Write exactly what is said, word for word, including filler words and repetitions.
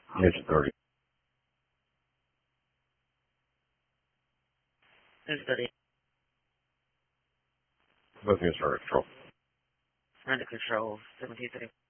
Engine thirty. Engine thirty. Both units are under control. Under control. seventeen thirty.